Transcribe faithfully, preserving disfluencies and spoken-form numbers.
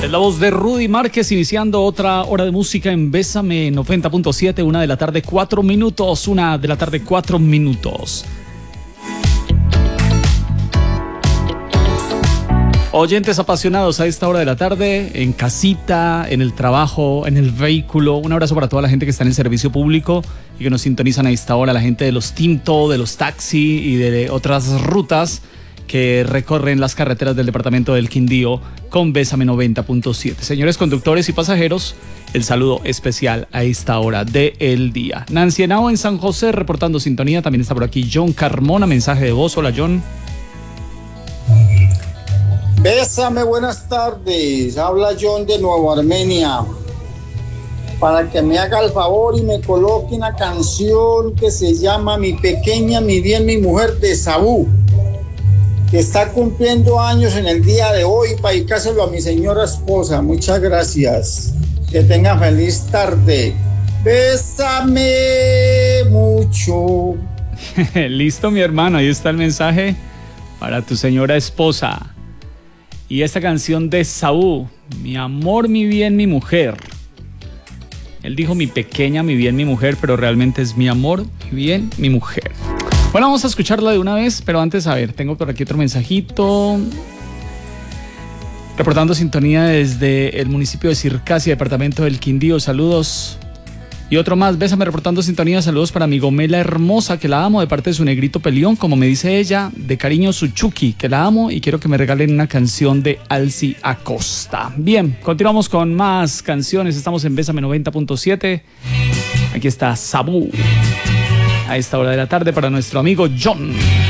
Es la voz de Rudy Márquez iniciando otra hora de música en Bésame noventa punto siete, una de la tarde, cuatro minutos, una de la tarde, cuatro minutos. Oyentes apasionados a esta hora de la tarde, en casita, en el trabajo, en el vehículo. Un abrazo para toda la gente que está en el servicio público y que nos sintonizan a esta hora, la gente de los Tinto, de los taxi y de otras rutas que recorren las carreteras del departamento del Quindío con Bésame noventa punto siete. Señores conductores y pasajeros, el saludo especial a esta hora del día. Nancy Henao en San José reportando sintonía. También está por aquí John Carmona, mensaje de voz. Hola, John. Bésame, buenas tardes. Habla John de Nuevo Armenia. Para que me haga el favor y me coloque una canción que se llama Mi pequeña, mi bien, mi mujer, de Sabú, que está cumpliendo años en el día de hoy, para dedicárselo a mi señora esposa. Muchas gracias. Que tenga feliz tarde. Bésame mucho. Listo, mi hermano. Ahí está el mensaje para tu señora esposa. Y esta canción de Saúl, mi amor, mi bien, mi mujer. Él dijo mi pequeña, mi bien, mi mujer, pero realmente es mi amor, mi bien, mi mujer. Bueno, vamos a escucharla de una vez, pero antes, a ver, tengo por aquí otro mensajito. Reportando sintonía desde el municipio de Circasia, departamento del Quindío. Saludos. Y otro más, Bésame reportando sintonía. Saludos para mi Gomela hermosa, que la amo, de parte de su negrito pelión, como me dice ella, de cariño su Chucky, que la amo y quiero que me regalen una canción de Alci Acosta. Bien, continuamos con más canciones. Estamos en Bésame noventa punto siete. Aquí está Sabú a esta hora de la tarde para nuestro amigo John.